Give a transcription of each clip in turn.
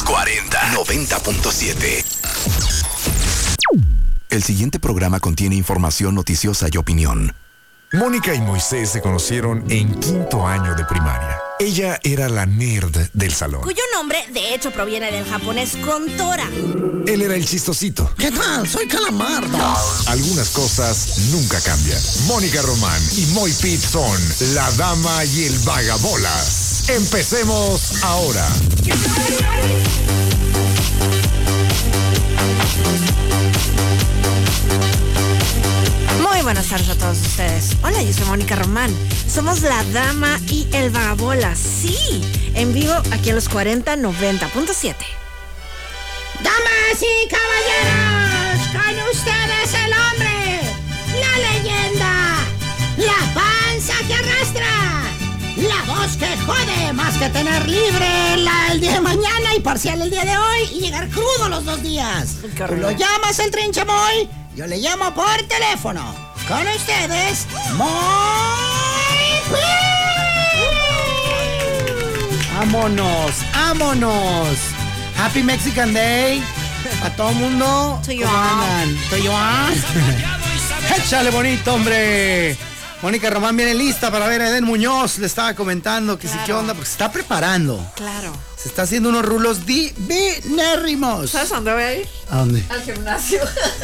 40 90.7. El siguiente programa contiene información noticiosa y opinión. Mónica y Moisés se conocieron en quinto año de primaria. Ella era la nerd del salón. Cuyo nombre, de hecho, proviene del japonés Kontora. Él era el chistosito. ¿Qué tal? Soy Calamardo. Algunas cosas nunca cambian. Mónica Román y Moy Pitt son la dama y el vagabolas. Empecemos ahora. Muy buenas tardes a todos ustedes. Hola, yo soy Mónica Román. Somos la dama y el vagabolas. Sí, en vivo aquí en los 40 90.7. Damas y caballeros, con ustedes el hombre, la leyenda, la panza que arrastra, la voz que jode más que tener libre el día de mañana y parcial el día de hoy y llegar crudo los 2 días. Tú lo llamas el trinchamoy, yo le llamo por teléfono. Con ustedes, Moy. ¡Vámonos! ¡Vámonos! Happy Mexican Day. A todo el mundo. Soy yo. ¿Cómo andan? ¿Soy yo? ¡Échale bonito, hombre! Mónica Román viene lista para ver a Eden Muñoz. Le estaba comentando que sí, qué onda, porque se está preparando. Claro. Se está haciendo unos rulos divinérrimos. ¿Sabes a dónde voy a ir? ¿A dónde? Al gimnasio.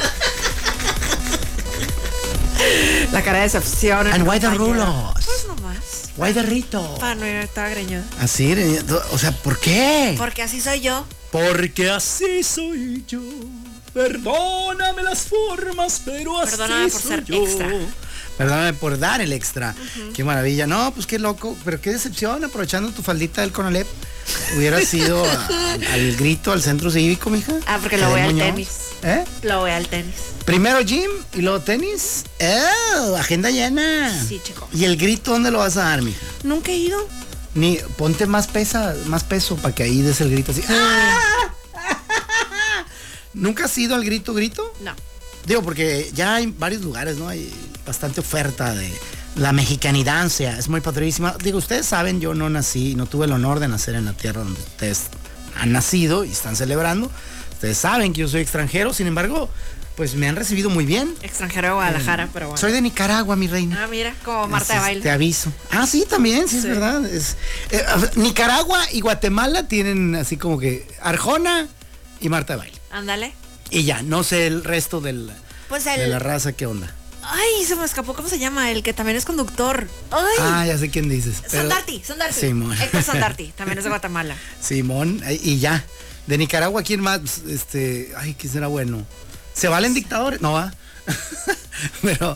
La cara de decepción. And why the rulos? Pues nomás. Why the rito? Para no ir toda greñuda. Así, o sea, ¿por qué? Porque así soy yo. Porque así soy yo. Perdóname las formas, pero así Perdóname por soy ser yo. extra. Perdóname por dar el extra. Qué maravilla. No, pues qué loco, pero qué decepción, aprovechando tu faldita del Conalep. Hubieras ido al grito, al centro cívico, mija. Ah, porque lo voy al tenis. ¿Eh? Lo voy al tenis. Primero gym y luego tenis. Agenda llena. Sí, chico. ¿Y el grito dónde lo vas a dar, mija? Nunca he ido. Ni ponte más peso para que ahí des el grito así. ¿Nunca has ido al grito? No. Digo, porque ya hay varios lugares, ¿no? Hay bastante oferta de la mexicanidancia. Es muy padrísima. Digo, ustedes saben, yo no nací, no tuve el honor de nacer en la tierra donde ustedes han nacido y están celebrando. Ustedes saben que yo soy extranjero, sin embargo, pues me han recibido muy bien. Extranjero de Guadalajara, pero bueno. Soy de Nicaragua, mi reina. Ah, mira, como Marta de Baile. Te aviso. Ah, sí, también, sí, es verdad. Nicaragua y Guatemala tienen así como que Arjona y Marta de Baile. Ándale. Y ya, no sé el resto de la raza, ¿qué onda? Ay, se me escapó, ¿cómo se llama? El que también es conductor. Ay. Ah, ya sé quién dices. Sandarti. Simón. Héctor Sandarti, también es de Guatemala. Simón, y ya. De Nicaragua, ¿quién más? Ay, ¿qué será bueno? ¿Se valen dictadores? No, va. Pero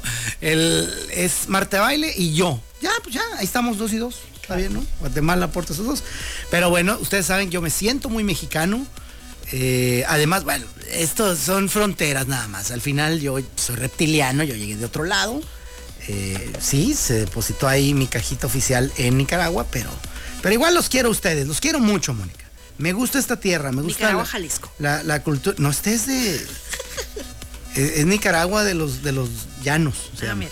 es Marta de Baile y yo. Ya, pues ya, ahí estamos 2 y 2. Está bien, ¿no? Guatemala aporta esos 2. Pero bueno, ustedes saben que yo me siento muy mexicano. Además, bueno, estos son fronteras nada más. Al final yo soy reptiliano, yo llegué de otro lado. Sí, se depositó ahí mi cajita oficial en Nicaragua, pero igual los quiero a ustedes, los quiero mucho, Mónica. Me gusta esta tierra, me gusta Nicaragua, Jalisco. La cultura. No, es de. Es Nicaragua de los llanos. Mira.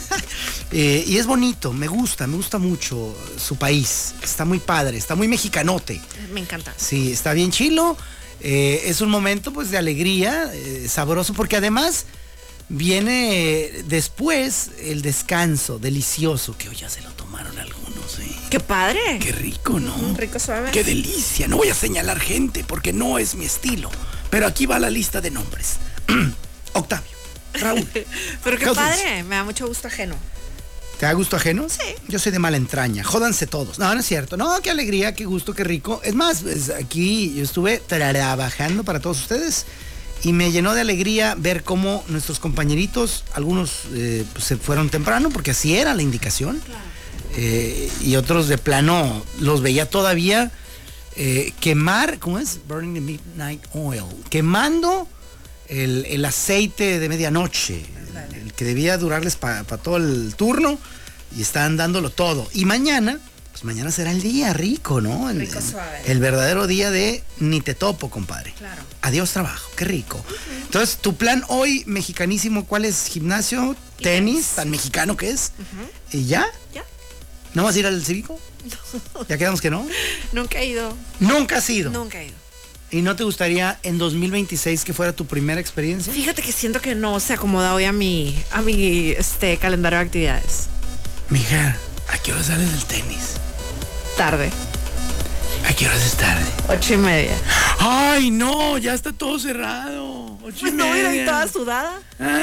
Y es bonito, me gusta mucho su país. Está muy padre, está muy mexicanote. Me encanta. Sí, está bien chilo. Es un momento pues de alegría, sabroso, porque además viene después el descanso delicioso, que hoy ya se lo tomaron algunos, ¿eh? ¡Qué padre! Qué rico, ¿no? Rico, suave. ¡Qué delicia! No voy a señalar gente porque no es mi estilo, pero aquí va la lista de nombres. Octavio, Raúl. Pero qué padre, me da mucho gusto ajeno. ¿Te da gusto ajeno? Sí. Yo soy de mala entraña, jódanse todos. No, no es cierto. No, qué alegría, qué gusto, qué rico. Es más, pues, aquí yo estuve trabajando para todos ustedes y me llenó de alegría ver cómo nuestros compañeritos, algunos pues, se fueron temprano porque así era la indicación. Claro. Y otros de plano los veía todavía quemar, ¿cómo es? Burning the midnight oil. Quemando el aceite de medianoche, el que debía durarles para todo el turno, y están dándolo todo. Y mañana, pues mañana será el día rico, ¿no? Rico, suave. El verdadero día de ni te topo, compadre. Claro. Adiós trabajo, qué rico. Entonces, tu plan hoy, mexicanísimo, ¿cuál es? Gimnasio, tenis, tan mexicano que es. ¿Y ya? Ya. ¿No vas a ir al cívico? ¿Ya quedamos que no? Nunca he ido. ¿Nunca has ido? Nunca he ido. ¿Y no te gustaría en 2026 que fuera tu primera experiencia? Fíjate que siento que no se acomoda hoy a mi calendario de actividades. Mija, ¿a qué hora sales del tenis? Tarde. ¿A qué horas es tarde? 8:30. ¡Ay, no! Ya está todo cerrado. 8:30. Pues no voy a ir toda sudada.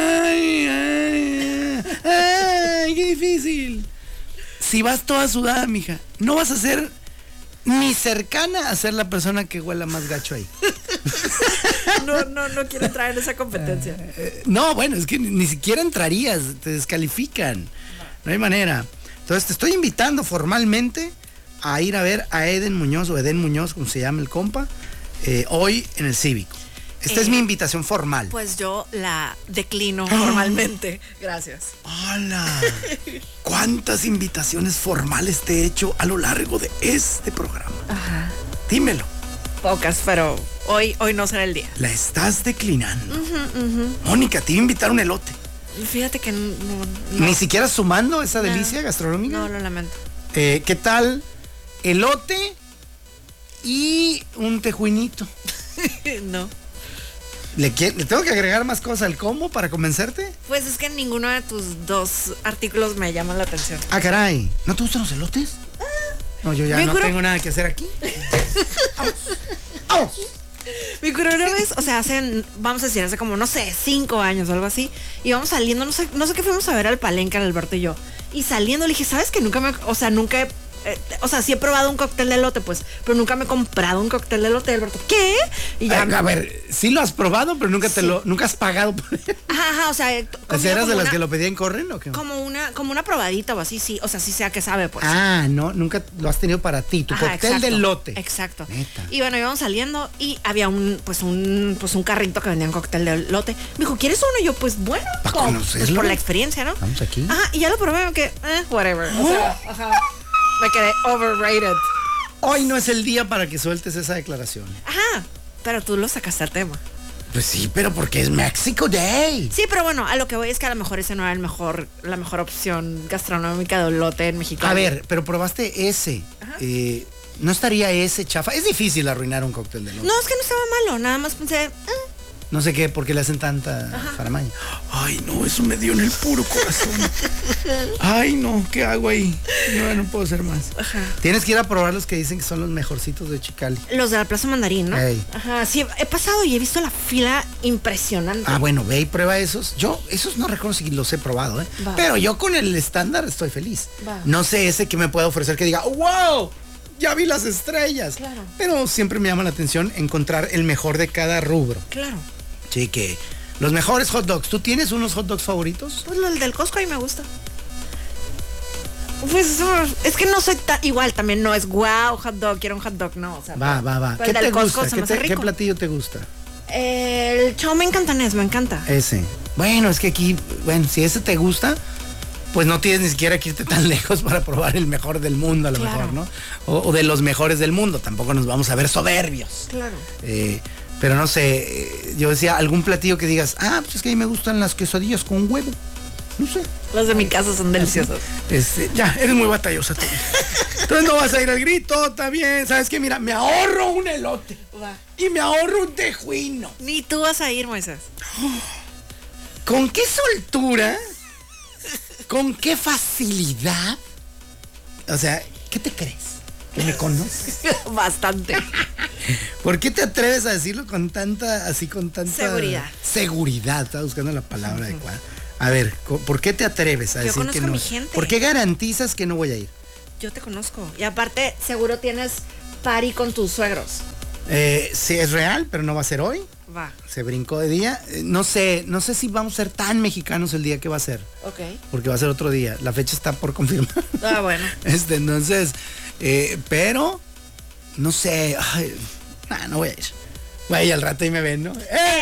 ¡Ay, qué difícil! Si vas toda sudada, mija, no vas a ser ni cercana a ser la persona que huela más gacho ahí. No quiero entrar en esa competencia. No, bueno, es que ni siquiera entrarías, te descalifican. No hay manera. Entonces te estoy invitando formalmente a ir a ver a Eden Muñoz, o Eden Muñoz, como se llama el compa, hoy en el Cívico. Esta es mi invitación formal. Pues yo la declino formalmente. Gracias. ¡Hola! ¿Cuántas invitaciones formales te he hecho a lo largo de este programa? Ajá. Dímelo. Pocas, pero hoy no será el día. La estás declinando. Mónica, te iba a invitar un elote. Fíjate que no. Ni siquiera sumando esa delicia gastronómica. No, lo lamento. ¿Qué tal? Elote y un tejuinito. No. ¿Le tengo que agregar más cosas al combo para convencerte? Pues es que ninguno de tus dos artículos me llama la atención. Ah, caray. ¿No te gustan los elotes? No, yo ya no tengo nada que hacer aquí. ¡Vamos! Mi cura una vez, o sea, vamos a decir, hace como, no sé, 5 años o algo así, y vamos saliendo, no sé qué fuimos a ver al Palenque, Alberto y yo, y saliendo le dije, ¿sabes que nunca sí he probado un cóctel de elote, pues, pero nunca me he comprado un cóctel de elote, Alberto? ¿Qué? Y ya, a ver, sí lo has probado, pero nunca nunca has pagado por él. Ajá, o sea, ¿eras de las que lo pedían corren o qué? Como una probadita o así, sí, o sea, sí sea que sabe, pues. Ah, no, nunca lo has tenido para ti, tu cóctel de elote. Exacto. Neta. Y bueno, íbamos saliendo y había un carrito que vendía un cóctel de elote. Me dijo, ¿quieres uno? Y yo, pues bueno, ¿para conocerlo? Pues por la experiencia, ¿no? Vamos aquí. Ajá, y ya lo probé, que whatever. O sea, ajá. Me quedé overrated. Hoy no es el día para que sueltes esa declaración. Ajá, pero tú lo sacaste al tema. Pues sí, pero porque es Mexico Day. Sí, pero bueno, a lo que voy es que a lo mejor ese no era la mejor opción gastronómica de elote en México. A ver, pero probaste ese. ¿No estaría ese chafa? Es difícil arruinar un cóctel de elote. No, es que no estaba malo, nada más pensé... No sé qué, porque le hacen tanta faramaña. Ay, no, eso me dio en el puro corazón. Ay, no, ¿qué hago ahí? No puedo hacer más. Ajá. Tienes que ir a probar los que dicen que son los mejorcitos de Chicali. Los de la Plaza Mandarín, ¿no? Ey. Ajá, sí, he pasado y he visto la fila impresionante. Ah, bueno, ve y prueba esos. Yo, esos no recuerdo si los he probado, ¿eh? Va. Pero yo con el estándar estoy feliz. Va. No sé ese que me pueda ofrecer que diga, ¡wow! Ya vi las estrellas. Claro. Pero siempre me llama la atención encontrar el mejor de cada rubro. Claro. Sí, que los mejores hot dogs. ¿Tú tienes unos hot dogs favoritos? Pues el del Costco ahí me gusta. Pues es que no soy igual, también no es wow, hot dog, quiero un hot dog, no. O sea, Va. ¿Qué te gusta? ¿Qué platillo te gusta? El chow mein cantonés, me encanta. Ese. Bueno, es que aquí, si ese te gusta, pues no tienes ni siquiera que irte tan lejos para probar el mejor del mundo, a lo mejor, ¿no? O de los mejores del mundo. Tampoco nos vamos a ver soberbios. Claro. Pero no sé, yo decía, algún platillo que digas, pues es que a mí me gustan las quesadillas con huevo. No sé. Los de mi casa son deliciosos. Ya, eres muy batallosa tú. Entonces no vas a ir al grito, está bien. ¿Sabes qué? Mira, me ahorro un elote. Va. Y me ahorro un tejuino. Ni tú vas a ir, Moisés. ¿Con qué soltura? ¿Con qué facilidad? O sea, ¿qué te crees? ¿Que me conoces? Bastante. ¿Por qué te atreves a decirlo con tanta seguridad? Seguridad, estaba buscando la palabra adecuada. A ver, ¿por qué te atreves a decir que no? Yo conozco a mi gente. ¿Por qué garantizas que no voy a ir? Yo te conozco. Y aparte, seguro tienes party con tus suegros. Sí, es real, pero no va a ser hoy. Va. Se brincó de día. No sé si vamos a ser tan mexicanos el día que va a ser. Ok. Porque va a ser otro día. La fecha está por confirmar. Ah, bueno. Entonces, pero, no sé. No voy a ir. Voy a ir al rato y me ven, ¿no?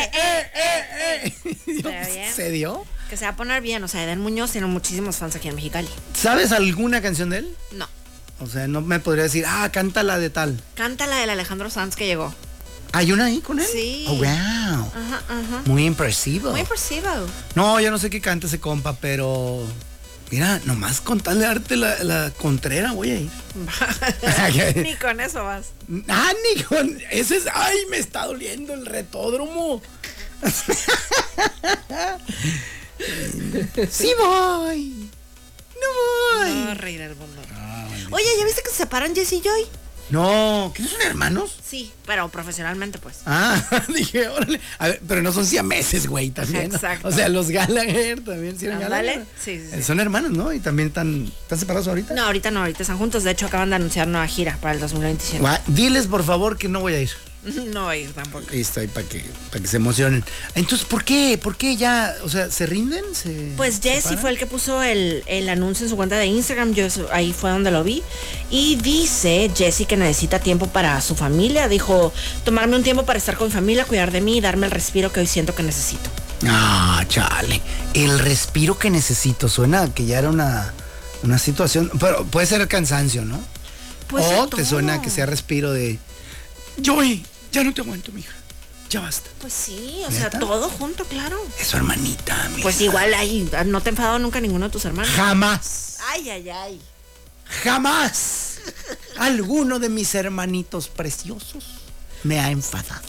¿Se dio? Que se va a poner bien. O sea, Eden Muñoz tiene muchísimos fans aquí en Mexicali. ¿Sabes alguna canción de él? No. O sea, no me podría decir, canta la de tal. Canta la del Alejandro Sanz que llegó. ¿Hay una ahí con él? Sí. Oh, wow. Ajá. Muy impresivo. Muy impresivo. No, yo no sé qué canta ese compa, pero Mira, nomás con tal de darte la contrera voy a ir. Ni con eso vas. Ah, ni con... Ese es... Ay, me está doliendo el retódromo. Sí voy. No voy. No, reír el mundo. Oye, ¿ya viste que se separan Jesse y Joy? No, ¿que no son hermanos? Sí, pero profesionalmente, pues. Ah, dije, órale. A ver, pero no son siameses, güey, también, ¿no? Exacto. O sea, los Gallagher también, ¿sí eran Gallagher? Sí, sí, sí. Son hermanos, ¿no? Y también están separados ahorita. No, ahorita están juntos. De hecho, acaban de anunciar nueva gira para el 2027. Diles, por favor, que no voy a ir. No va a ir tampoco. Ahí está, para que se emocionen. Entonces, ¿por qué? ¿Por qué ya? O sea, ¿se rinden? Pues Jesse fue el que puso el anuncio en su cuenta de Instagram. Ahí fue donde lo vi. Y dice Jesse que necesita tiempo para su familia. Dijo, tomarme un tiempo para estar con mi familia, cuidar de mí y darme el respiro que hoy siento que necesito. Ah, chale. El respiro que necesito. Suena que ya era una situación. Pero puede ser cansancio, ¿no? Pues o te suena que sea respiro de... Joey, ya no te aguanto, mija. Ya basta. Pues sí, o ¿Neta? sea, todo junto, claro. Es su hermanita, mija. Pues igual ahí, ¿no te ha enfadado nunca ninguno de tus hermanos? Jamás. Ay, ay, ay. Jamás. Alguno de mis hermanitos preciosos me ha enfadado.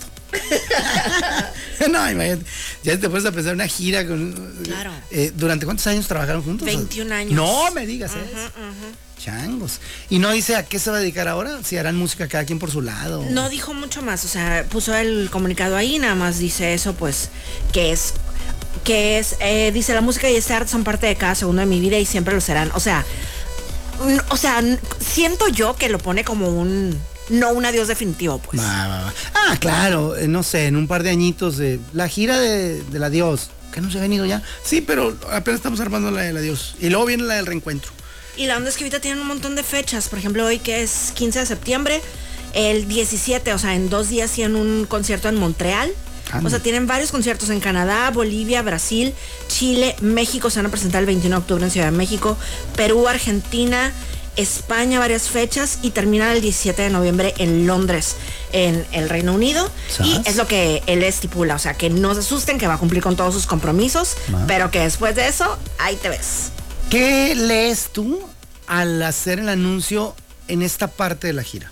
No, imagínate. Ya te puedes a pensar una gira con... Claro. ¿Durante cuántos años trabajaron juntos? 21 años. No me digas eso. Changos. ¿Y no dice a qué se va a dedicar ahora? Si harán música cada quien por su lado. No dijo mucho más, o sea, puso el comunicado ahí, nada más dice eso, pues, dice, la música y este arte son parte de cada segundo de mi vida y siempre lo serán. O sea, siento yo que lo pone como no un adiós definitivo, pues. Va. Ah, claro, no sé, en un par de añitos de la gira del adiós, que no se ha venido ya. Sí, pero apenas estamos armando la del adiós. Y luego viene la del reencuentro. Y la onda es que ahorita tienen un montón de fechas. Por ejemplo, hoy que es 15 de septiembre, el 17, o sea, en 2 días tienen un concierto en Montreal. O sea, tienen varios conciertos en Canadá, Bolivia, Brasil, Chile, México. Se van a presentar el 21 de octubre en Ciudad de México, Perú, Argentina, España, varias fechas, y termina el 17 de noviembre en Londres, en el Reino Unido. ¿Sabes? Y es lo que él estipula, o sea, que no se asusten, que va a cumplir con todos sus compromisos, pero que después de eso, ahí te ves. ¿Qué lees tú al hacer el anuncio en esta parte de la gira?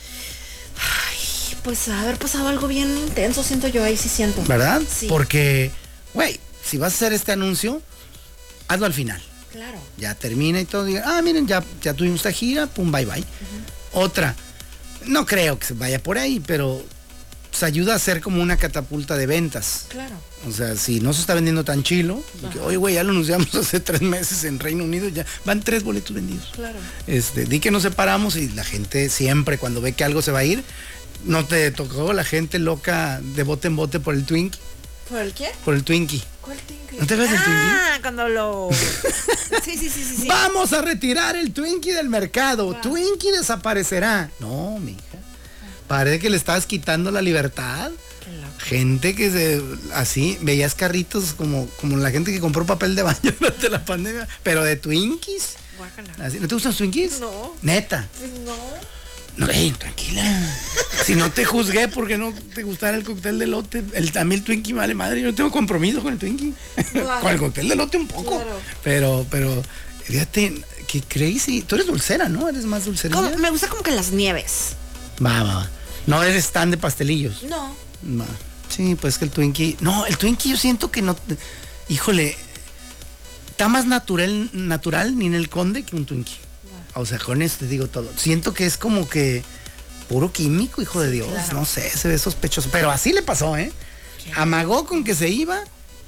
Ay, pues haber pasado algo bien intenso, siento yo, ahí sí siento. ¿Verdad? Sí. Porque, güey, si vas a hacer este anuncio, hazlo al final. Claro. Ya termina y todo. Diga, miren, ya tuvimos esta gira, pum, bye bye. Otra, no creo que se vaya por ahí, pero pues, ayuda a hacer como una catapulta de ventas. Claro. O sea, si no se está vendiendo tan chilo, que, oye, güey, ya lo anunciamos hace 3 meses en Reino Unido, ya van 3 boletos vendidos. Claro. Di que nos separamos y la gente siempre cuando ve que algo se va a ir, ¿no te tocó la gente loca de bote en bote por el Twinkie? ¿Por el qué? Por el Twinkie. ¿Cuál Twinkie? ¿No te ves el Twinkie? Cuando lo... Sí. Vamos a retirar el Twinkie del mercado. Twinkie desaparecerá. No, mija. Parece que le estabas quitando la libertad. Qué loco. Gente que así, veías carritos como la gente que compró papel de baño durante la pandemia, pero de Twinkies. Guácala. Así, ¿no te gustan los Twinkies? No. Neta. Pues no. No, tranquila. Si no te juzgué porque no te gustara el cóctel de elote, también el Twinkie vale madre. Yo no tengo compromiso con el Twinkie. Con el cóctel de elote un poco. Claro. Pero, fíjate, qué crazy. Tú eres dulcera, ¿no? Eres más dulcerilla. Me gusta como que las nieves. Va. No eres tan de pastelillos. No. Va. Sí, pues que el Twinkie... No, el Twinkie yo siento que no... Híjole, está más natural ni en el Conde que un Twinkie. O sea, con esto te digo todo. Siento que es como que puro químico, hijo de Dios. Claro. No sé, se ve sospechoso. Pero así le pasó, ¿eh? Amagó con que se iba.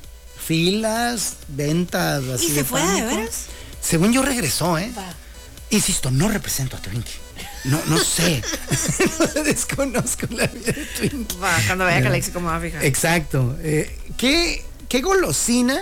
Filas, ventas, así. ¿Y se fue de pánico. veras? Según yo regresó, ¿eh? Va. Insisto, no represento a Twinkie. No sé. Desconozco la vida de Twinkie. Va, cuando vaya a Calexico me va a fijar. Exacto. ¿Qué golosina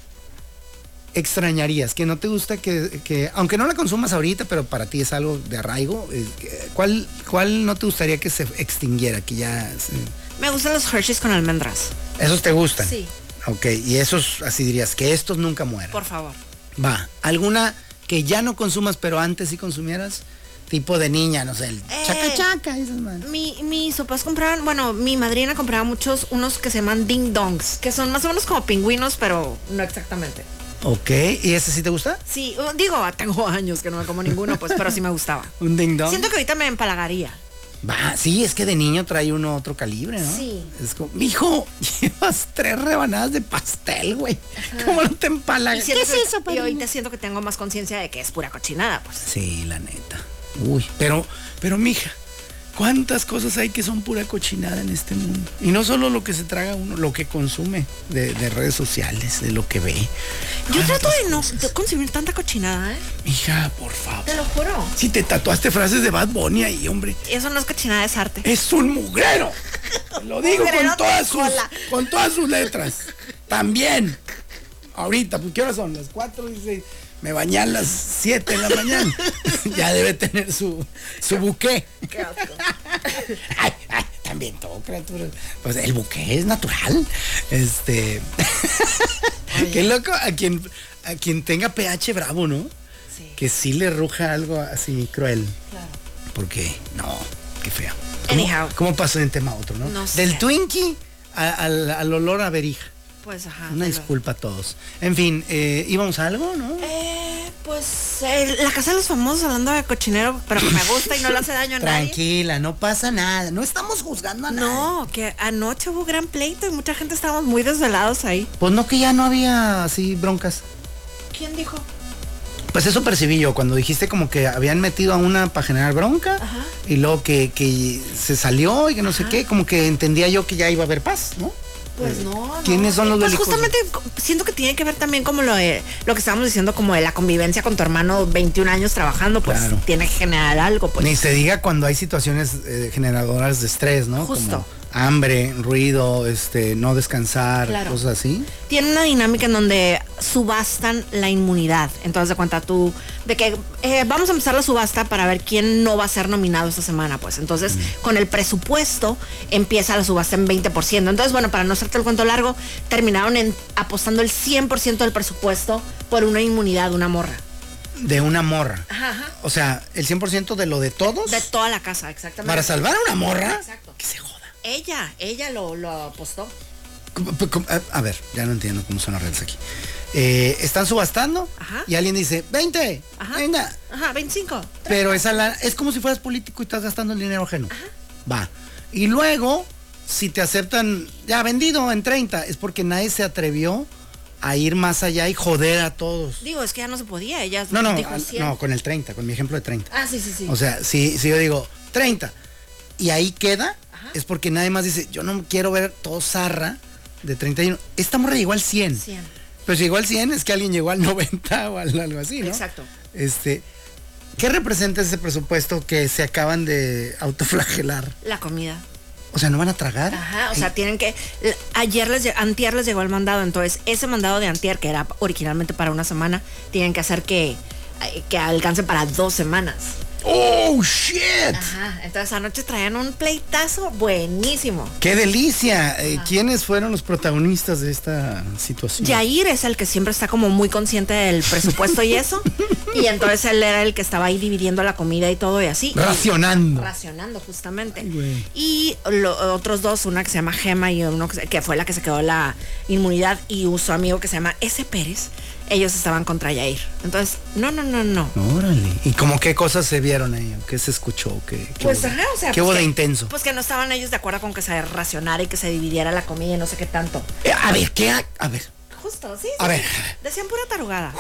extrañarías? Que no te gusta que aunque no la consumas ahorita, pero para ti es algo de arraigo. ¿Cuál no te gustaría que se extinguiera? Que ya... Me gustan los Hershey's con almendras. ¿Esos te gustan? Sí. Ok, y esos, así dirías, que estos nunca mueran. Por favor. Va. ¿Alguna que ya no consumas, pero antes sí consumieras? Tipo de niña, no sé, el chaca, esas man. Mis papás compraban, bueno, mi madrina compraba unos que se llaman ding dongs, que son más o menos como pingüinos, pero no exactamente. Ok, ¿y ese sí te gusta? Sí, digo, tengo años que no me como ninguno, pues, pero sí me gustaba. Un ding dong. Siento que ahorita me empalagaría. Va, sí, es que de niño trae uno otro calibre, ¿no? Sí. Es como, mijo, llevas 3 rebanadas de pastel, güey. ¿Cómo no te empalagas? ¿Qué es eso, Y ahorita siento que tengo más conciencia de que es pura cochinada, pues. Sí, la neta. Uy, pero, mija, ¿cuántas cosas hay que son pura cochinada en este mundo? Y no solo lo que se traga uno, lo que consume de redes sociales, de lo que ve. Yo trato de no cosas? de consumir tanta cochinada, ¿eh? Hija, por favor. Te lo juro. Si te tatuaste frases de Bad Bunny ahí, hombre. Eso no es cochinada, es arte. Es un mugrero. Te lo digo Mugrero con todas sus letras. También. Ahorita, pues, ¿qué horas son? Las 4:16. Me bañé a las 7 de la mañana. Ya debe tener su buqué. Qué asco. Ay, también todo, criatura. Pues el buqué es natural. Qué loco a quien tenga pH bravo, ¿no? Sí. Que sí le ruja algo así cruel. Claro. Porque, no, qué feo. Anyhow. ¿Cómo pasó de un tema a otro, no? No sé. Del Twinkie al olor a berija. Pues ajá. Una disculpa a todos. En fin, íbamos a algo, ¿no? La casa de los famosos, hablando de cochinero, pero que me gusta y no le hace daño a nadie. Tranquila, no pasa nada. No estamos juzgando a nadie. No, que anoche hubo gran pleito y mucha gente estábamos muy desvelados ahí. Pues no, que ya no había así broncas. ¿Quién dijo? Pues eso percibí yo, cuando dijiste como que habían metido a una para generar bronca. Ajá. Y luego que se salió y que no sé qué, como que entendía yo que ya iba a haber paz, ¿no? Pues no. ¿Quiénes son los Pues belicosos? justamente siento que tiene que ver también como lo que estábamos diciendo, como de la convivencia con tu hermano, 21 años trabajando, pues Claro. tiene que generar algo, pues. Ni se diga cuando hay situaciones generadoras de estrés, ¿no? Justo. Como hambre, ruido, no descansar, Claro. cosas así. Tiene una dinámica en donde subastan la inmunidad. Entonces, de cuenta tú, de que vamos a empezar la subasta para ver quién no va a ser nominado esta semana, pues. Entonces, con el presupuesto, empieza la subasta en 20%. Entonces, bueno, para no hacerte el cuento largo, terminaron apostando el 100% del presupuesto por una inmunidad de una morra. De una morra. Ajá, ajá. O sea, el 100% de lo de todos. De toda la casa, exactamente. Para salvar a una morra. Exacto. Que se joda. Ella lo apostó. A ver, ya no entiendo cómo son las redes aquí. Están subastando. Ajá. Y alguien dice, 20. Ajá. Venga. Ajá, 25. Pero es como si fueras político y estás gastando el dinero ajeno. Va. Y luego, si te aceptan, ya vendido en 30, es porque nadie se atrevió a ir más allá y joder a todos. Digo, es que ya no se podía. Ella No, dijo 100. no, con el 30, con mi ejemplo de 30. Ah, sí. O sea, si yo digo 30 y ahí queda, es porque nadie más dice, yo no quiero ver todo zarra de 31. Esta morra llegó al 100. 100. Pero si llegó al 100 es que alguien llegó al 90 o algo así, ¿no? Exacto. ¿Qué representa ese presupuesto que se acaban de autoflagelar? La comida. O sea, ¿no van a tragar? Ajá, o sea, tienen que... Antier les llegó el mandado, entonces ese mandado de antier, que era originalmente para una semana, tienen que hacer que alcance para 2 semanas. ¡Oh, shit! Ajá, entonces anoche traían un pleitazo buenísimo. ¡Qué delicia! ¿Quiénes fueron los protagonistas de esta situación? Yair es el que siempre está como muy consciente del presupuesto y eso. Y entonces él era el que estaba ahí dividiendo la comida y todo y así. Racionando. Racionando, justamente. Ay, güey. Y otros dos, una que se llama Gema y uno que fue la que se quedó la inmunidad, y su amigo que se llama S. Pérez, ellos estaban contra Yair. Entonces, no. Órale. ¿Y como qué cosas se vieron ahí? ¿Qué se escuchó? ¿Qué Pues hubo? ajá, o sea, ¿Qué pues hubo que- de intenso? Pues que no estaban ellos de acuerdo con que se racionara y que se dividiera la comida y no sé qué tanto. A ver, ¿qué hay? A ver. Justo, sí. A ver. Decían pura tarugada.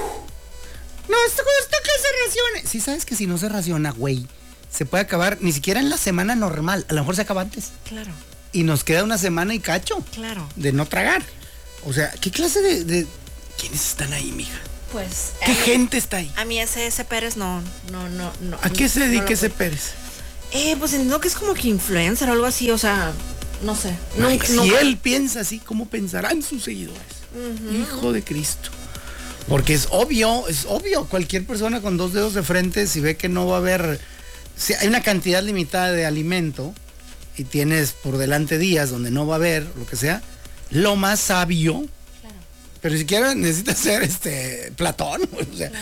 No, esto que se racione. Sí, sabes que si no se raciona, güey, se puede acabar ni siquiera en la semana normal. A lo mejor se acaba antes. Claro, Y nos queda una semana y cacho claro. de no tragar. O sea, ¿qué clase de quiénes están ahí, mija? Pues ¿Qué gente está ahí? a mí ese S. Pérez no. ¿A qué se dedica lo ese puedo- Pérez? Pues entiendo que es como que influencer o algo así, o sea, no sé. Ay, Nunca, si él piensa así, ¿cómo pensarán sus seguidores? Hijo de Cristo. Porque es obvio, cualquier persona con 2 dedos de frente, si ve que no va a haber, si hay una cantidad limitada de alimento y tienes por delante días donde no va a haber, lo que sea, lo más sabio, pero ni siquiera necesita ser Platón, o sea,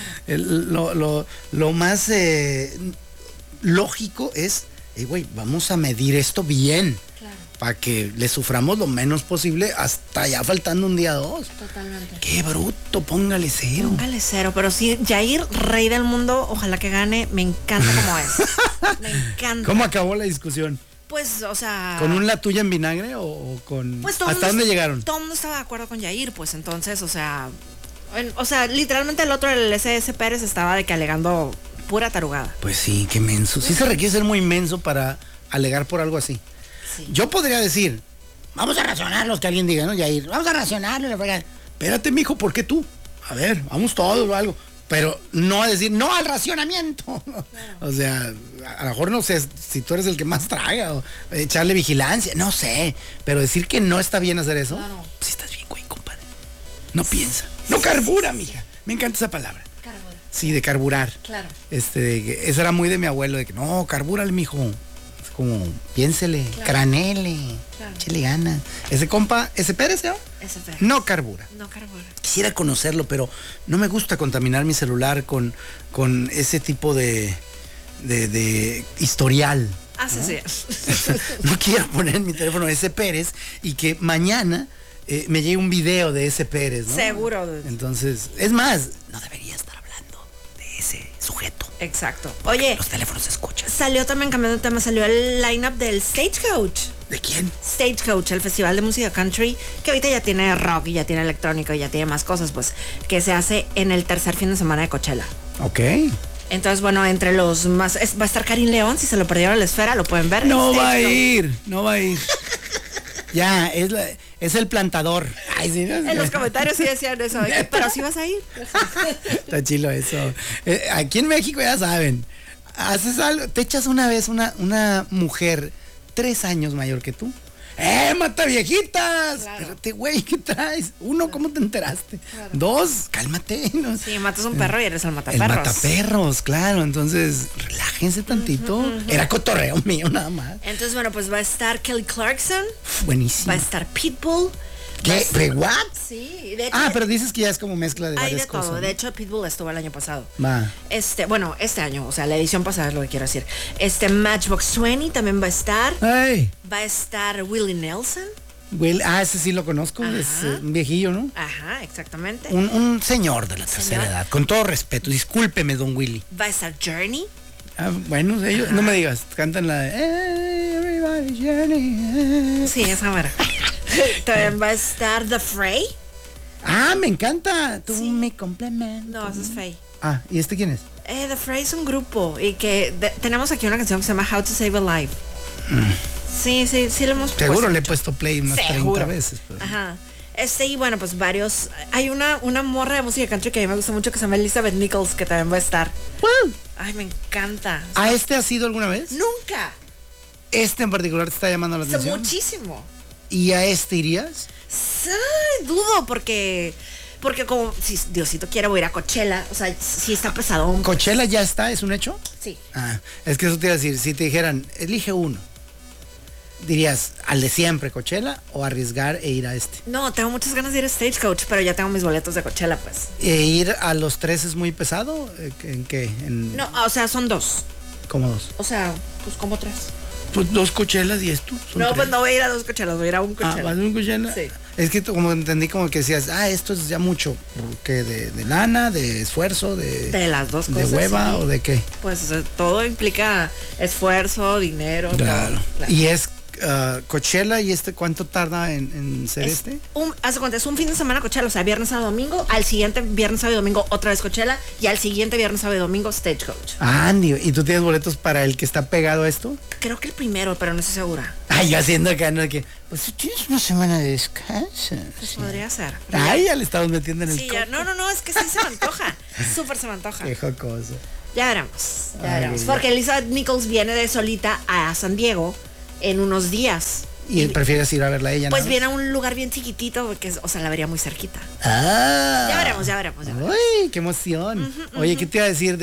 lo más lógico es, güey, vamos a medir esto bien. Claro. para que le suframos lo menos posible hasta ya faltando un día 2. Totalmente. Qué bruto, póngale 0. Póngale 0, pero sí, Jair, rey del mundo, ojalá que gane, me encanta como es. Me encanta. ¿Cómo acabó la discusión? Pues, o sea... ¿Con un la tuya en vinagre o con...? Pues todo ¿Hasta dónde llegaron? Todo el mundo estaba de acuerdo con Jair, pues entonces, o sea, literalmente el otro, el SS Pérez, estaba de que alegando pura tarugada. Pues sí, qué menso. Sí se requiere ser muy menso para alegar por algo así. Sí. Yo podría decir, vamos a racionarlos, que alguien diga, ¿no? Jair, vamos a racionarlos. Espérate, mijo, ¿por qué tú? A ver, vamos todos o algo. Pero no a decir, no al racionamiento. Claro. O sea, a lo mejor no sé si tú eres el que más traga o echarle vigilancia, no sé. Pero decir que no está bien hacer eso, claro. Pues estás bien, güey, compadre. No piensa. No carbura, mija. Me encanta esa palabra. Carbura. Sí, de carburar. Claro. Eso era muy de mi abuelo, de que no, carbúrale, mijo. Es como, piénsele, claro. Cranele, claro. Échale ganas. Ese compa, ese Pérez, ¿no? Ese Pérez. No carbura. No carbura. Quisiera conocerlo, pero no me gusta contaminar mi celular con ese tipo de historial. Ah, sí, sí. No quiero poner en mi teléfono ese Pérez y que mañana me llegue un video de ese Pérez, ¿no? Seguro. Entonces, es más, no debería estar hablando de ese sujeto. Exacto. Oye, Los teléfonos se escuchan. salió también, cambiando de tema, salió el lineup del Stagecoach. ¿De quién? Stagecoach, el festival de música country, que ahorita ya tiene rock y ya tiene electrónico y ya tiene más cosas, pues, que se hace en el tercer fin de semana de Coachella. Ok. Entonces, bueno, entre los más... va a estar Karim León, si se lo perdieron en la esfera, lo pueden ver. No va a Stagecoach. ir, no va a ir. Ya, es el plantador. Ay, sí, no, En los comentarios sí decían eso, de que, pero sí vas a ir. Está chilo eso. Aquí en México ya saben. Haces algo, te echas una vez una mujer 3 años mayor que tú. ¡Mata viejitas! Claro. Espérate, güey, ¿qué traes? 1, ¿cómo te enteraste? Claro. 2, cálmate. ¿no? Sí, matas un perro y eres el El mataperros. mataperros, claro. Entonces, relájense tantito. Era cotorreo mío nada más. Entonces, bueno, pues va a estar Kelly Clarkson, Buenísimo. va a estar Pitbull. ¿Qué? ¿De what? Sí, de hecho, Pero dices que ya es como mezcla de hay varias de todo. cosas. ¿no? De hecho, Pitbull estuvo el año pasado. Va. Bueno, este año, o sea, la edición pasada es lo que quiero decir. Matchbox 20 también va a estar. Ay. Va a estar Willie Nelson. Ese sí lo conozco. Ajá. Es un viejillo, ¿no? Ajá, exactamente. Un señor de la tercera edad. Con todo respeto. Discúlpeme, don Willy. Va a estar Journey. Bueno, ellos, no me digas. Cantan la de Everybody's Journey. Sí, esa mera. También va a estar The Fray. Me encanta. Tú me complementas. No, ese es Faye. ¿Y este quién es? The Fray es un grupo y que tenemos aquí una canción que se llama How to Save a Life. Sí, lo hemos puesto. Seguro le he puesto play unas Seguro. 30 veces. Pero... Ajá. Y bueno, pues varios. Hay una morra de música country que a mí me gusta mucho que se llama Elizabeth Nichols, que también va a estar. ¡Wow! Ay, me encanta. ¿A este has ido alguna vez? Nunca. ¿Este en particular te está llamando la atención? Muchísimo. ¿Y a este irías? Dudo porque como si Diosito quiere voy a ir a Coachella, o sea, sí está pesadón. ¿Coachella ya está? ¿Es un hecho? Sí. Es que eso te iba a decir, si te dijeran, elige uno, ¿dirías al de siempre Coachella o arriesgar e ir a este? No, tengo muchas ganas de ir a Stagecoach, pero ya tengo mis boletos de Coachella, pues. ¿Ir a los 3 es muy pesado? ¿En qué? No, o sea, son 2. ¿Cómo 2? O sea, pues como 3. Pues 2 Coachellas y esto. No, 3. pues no voy a ir a 2 Coachellas, voy a ir a un Coachella. ¿Vas a un Coachella? Sí. Es que como entendí como que decías, esto es ya mucho, porque de lana, de esfuerzo, de las dos de cosas. hueva sí. o de qué. Pues todo implica esfuerzo, dinero. Claro. Todo, claro. Y es Coachella y ¿cuánto tarda en ser Haz de cuenta, es un fin de semana Coachella, o sea, viernes a domingo, al siguiente viernes, sábado y domingo otra vez Coachella y al siguiente viernes, sábado y domingo Stagecoach. Andy, ¿y tú tienes boletos para el que está pegado a esto? Creo que el primero, pero no estoy segura. Yo haciendo acá, ¿no? Que, pues si tienes una semana de descanso. Pues sí. podría ser. Ya le estamos metiendo en el Sí, coco. no, es que sí se me antoja. Súper se me antoja. Qué jocoso. Ya veremos. Ay, Porque Elizabeth Nichols viene de solita a San Diego en unos días. ¿Y prefieres ir a verla a ella? Pues ¿no? viene a un lugar bien chiquitito, porque, o sea, la vería muy cerquita. Ya Ya veremos. Uy, qué emoción. Oye, ¿qué te iba a decir?